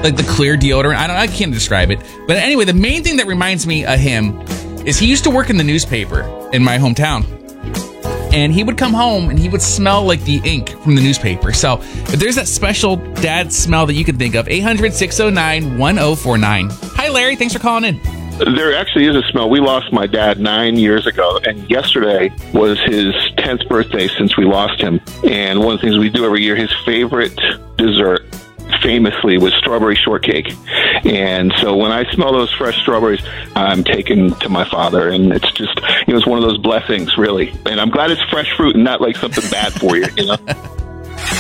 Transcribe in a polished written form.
like the clear deodorant. I can't describe it. But anyway, the main thing that reminds me of him is he used to work in the newspaper in my hometown. And he would come home and he would smell like the ink from the newspaper. So if there's that special dad smell that you can think of, 800-609-1049. Hi, Larry. Thanks for calling in. There actually is a smell. We lost my dad 9 years ago, and yesterday was his 10th birthday since we lost him. And one of the things we do every year, his favorite dessert, famously, was strawberry shortcake. And so when I smell those fresh strawberries, I'm taken to my father, and it's just, it's one of those blessings, really. And I'm glad it's fresh fruit and not like something bad for you,